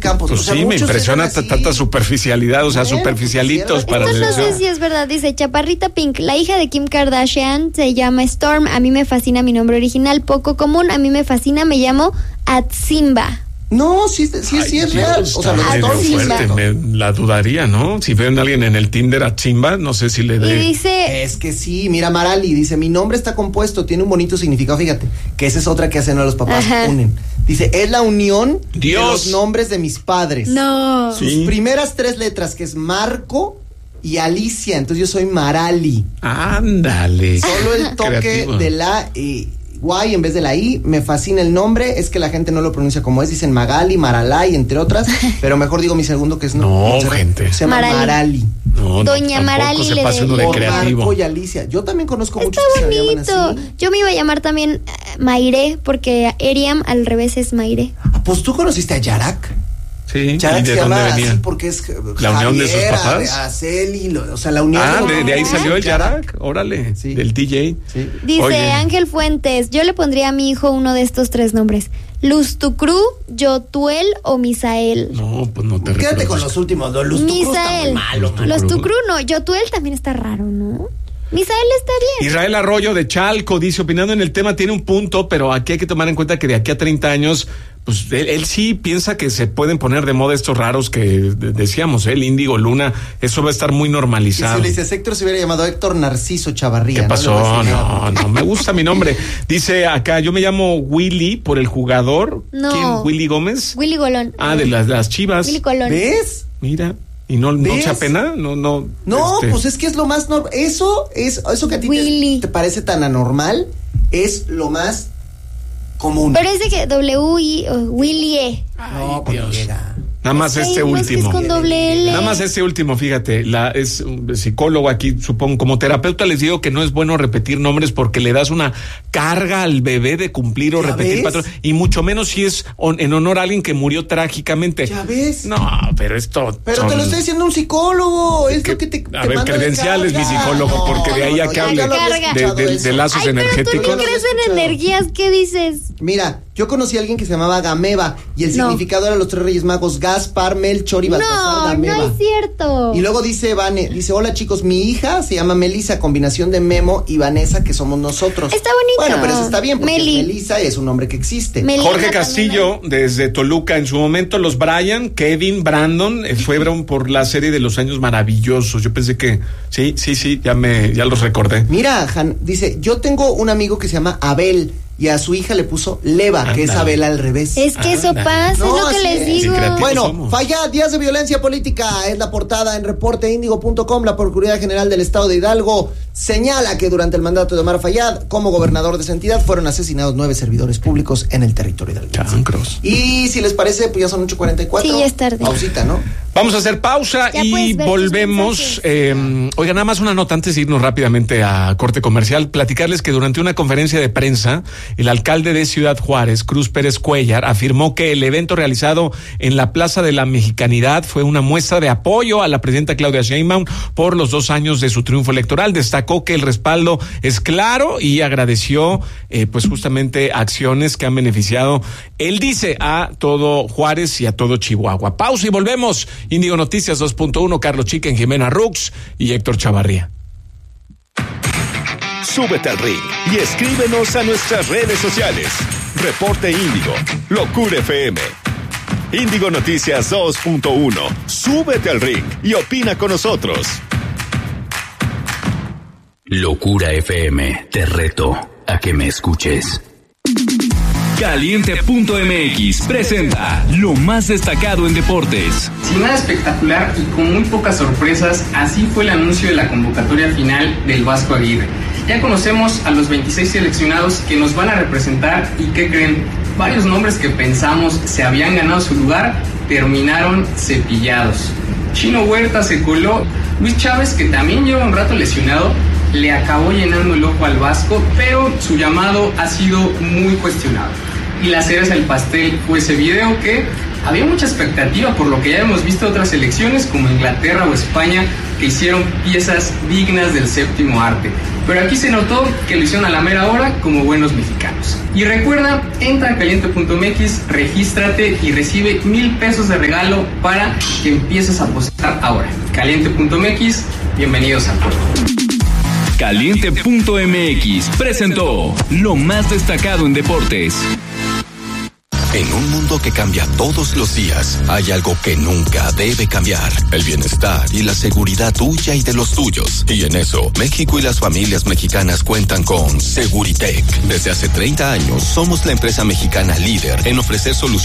campos. Pues sí, me impresiona tanta superficialidad, o sea, superficialitos para la elección. No sé si es verdad, dice Chaparrita Pink, la hija de Kim Kardashian se llama Storm, a mí me fascina mi nombre original, poco común, a mí me fascina, me llamo Atsimba. No, sí es real. O sea, me la dudaría, ¿no? Si ven a alguien en el Tinder a Chimba, no sé si le dé. Y dice... Es que sí, mira, Marali dice, mi nombre está compuesto, tiene un bonito significado, fíjate, que esa es otra que hacen a los papás, unen. Dice, es la unión de los nombres de mis padres. No. Sus primeras 3 letras, que es Marco y Alicia, entonces yo soy Marali. Ándale. Solo el toque creativo de la... Y en vez de la I, me fascina el nombre, es que la gente no lo pronuncia como es, dicen Magali, Maralay, entre otras, pero mejor digo mi segundo que es gente. Se llama Marali. No, Doña Marali se pasa uno de creativo. Marco y Alicia. Yo también conozco muchos que se llaman así. Yo me iba a llamar también Maire, porque Eriam al revés es Maire. Pues tú conociste a Yarak. Sí, Yarak ¿y de se dónde llama venía? Así porque es la unión de sus papás. Araceli, o sea, la unión. De ahí salió el Yarak, órale, sí. Del DJ. Sí. Dice Ángel Fuentes, yo le pondría a mi hijo uno de estos 3 nombres. Luztucru, Yotuel o Misael. No, pues no te recuerdo. Quédate con los últimos dos. Luztucru está muy malo. Luztucru no, Yotuel también está raro, ¿no? Misael está bien. Israel Arroyo de Chalco dice, opinando en el tema, tiene un punto, pero aquí hay que tomar en cuenta que de aquí a 30 años, pues él sí piensa que se pueden poner de moda estos raros que decíamos, el Índigo, Luna, eso va a estar muy normalizado. Y si le dice Héctor, se hubiera llamado Héctor Narciso Chavarría. ¿Qué pasó? No, me gusta mi nombre. Dice acá, yo me llamo Willy por el jugador. No. ¿Quién? ¿Willy Gómez? Willy Golón. De las Chivas. Willy Colón. ¿Ves? Mira. ¿Y no se apena? No, pues es que es lo más normal. Eso que a ti te parece tan anormal, es lo más común. Pero es de que Willy. No, pues llega. Nada más este último. Es con doble L. Nada más este último, fíjate, es un psicólogo aquí, supongo, como terapeuta les digo que no es bueno repetir nombres porque le das una carga al bebé de cumplir o repetir patrones, y mucho menos si es en honor a alguien que murió trágicamente. ¿Ya ves? No, pero esto... Pero te lo está diciendo un psicólogo, es lo que te a ver, credenciales mi psicólogo, porque de ahí a que hable de lazos energéticos. Pero tú ni crees en energías, ¿qué dices? Mira, yo conocí a alguien que se llamaba Gameva y el significado era los 3 Reyes Magos, Gaspar, Melchor y Baltasar. Gameva. No es cierto. Y luego dice Vane, hola chicos, mi hija se llama Melissa, combinación de Memo y Vanessa, que somos nosotros. Está bonito. Bueno, pero eso está bien, porque Melissa es un nombre que existe. Melina Jorge Castillo, desde Toluca, en su momento los Brian, Kevin, Brandon, fueron por la serie de Los Años Maravillosos. Yo pensé que, sí, ya los recordé. Mira, Han, dice, yo tengo un amigo que se llama Abel, y a su hija le puso Leva, que es Abel al revés. Es que eso pasa, es lo que les digo. Bueno, Fayad, días de violencia política, es la portada en reporteindigo.com. La Procuraduría General del Estado de Hidalgo señala que durante el mandato de Omar Fayad, como gobernador de esa entidad, fueron asesinados 9 servidores públicos en el territorio hidalguense. Y si les parece, pues ya son 8:44. Sí, ya es tarde. Pausita, ¿no? Vamos a hacer pausa y volvemos. Oiga, nada más una nota antes de irnos rápidamente a corte comercial. Platicarles que durante una conferencia de prensa, el alcalde de Ciudad Juárez, Cruz Pérez Cuellar, afirmó que el evento realizado en la Plaza de la Mexicanidad fue una muestra de apoyo a la presidenta Claudia Sheinbaum por los 2 años de su triunfo electoral. Destacó que el respaldo es claro y agradeció pues justamente acciones que han beneficiado, él dice, a todo Juárez y a todo Chihuahua. Pausa y volvemos. Índigo Noticias 2.1, Carlos Chiquen, Jimena Rux y Héctor Chavarría. Súbete al ring y escríbenos a nuestras redes sociales. Reporte Índigo, Locura FM. Índigo Noticias 2.1. Súbete al ring y opina con nosotros. Locura FM, te reto a que me escuches. Caliente.mx presenta lo más destacado en deportes. Sin nada espectacular y con muy pocas sorpresas, así fue el anuncio de la convocatoria final del Vasco Aguirre. Ya conocemos a los 26 seleccionados que nos van a representar y ¿qué creen? Varios nombres que pensamos se habían ganado su lugar terminaron cepillados. Chino Huerta se coló, Luis Chávez, que también lleva un rato lesionado, le acabó llenando el ojo al Vasco, pero su llamado ha sido muy cuestionado. Y la cereza del pastel fue ese video que había mucha expectativa por lo que ya hemos visto otras selecciones como Inglaterra o España que hicieron piezas dignas del séptimo arte. Pero aquí se notó que lo hicieron a la mera hora como buenos mexicanos. Y recuerda, entra a caliente.mx, regístrate y recibe 1,000 pesos de regalo para que empieces a apostar ahora. Caliente.mx, bienvenidos al juego. Caliente.mx presentó lo más destacado en deportes. En un mundo que cambia todos los días, hay algo que nunca debe cambiar: el bienestar y la seguridad tuya y de los tuyos. Y en eso, México y las familias mexicanas cuentan con Seguritech. Desde hace 30 años, somos la empresa mexicana líder en ofrecer soluciones